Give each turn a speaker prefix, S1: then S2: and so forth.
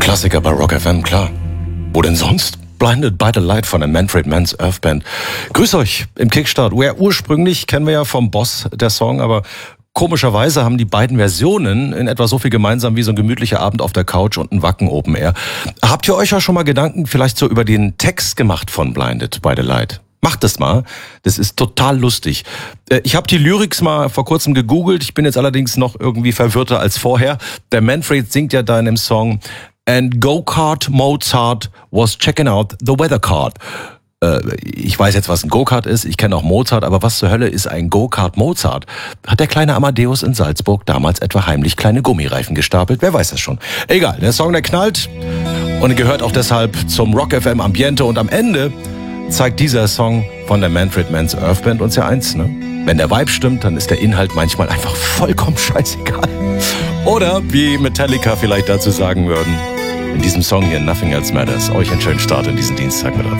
S1: Klassiker bei Rock FM, klar. Wo denn sonst? Blinded by the Light von der Manfred Mann's Earth Band. Grüß euch im Kickstart. Ursprünglich kennen wir ja vom Boss der Song, aber komischerweise haben die beiden Versionen in etwa so viel gemeinsam wie so ein gemütlicher Abend auf der Couch und ein Wacken Open Air. Habt ihr euch ja schon mal Gedanken vielleicht so über den Text gemacht von Blinded by the Light? Macht das mal. Das ist total lustig. Ich habe die Lyrics mal vor kurzem gegoogelt. Ich bin jetzt allerdings noch irgendwie verwirrter als vorher. Der Manfred singt ja da in dem Song: And Go-Kart Mozart was checking out the weather card. Ich weiß jetzt, was ein Go-Kart ist. Ich kenne auch Mozart. Aber was zur Hölle ist ein Go-Kart Mozart? Hat der kleine Amadeus in Salzburg damals etwa heimlich kleine Gummireifen gestapelt? Wer weiß das schon. Egal, der Song, der knallt. Und gehört auch deshalb zum Rock FM Ambiente. Und am Ende zeigt dieser Song von der Manfred Mann's Earth Band uns ja eins, ne? Wenn der Vibe stimmt, dann ist der Inhalt manchmal einfach vollkommen scheißegal. Oder, wie Metallica vielleicht dazu sagen würden, in diesem Song hier Nothing Else Matters. Euch einen schönen Start in diesen Dienstag mit uns.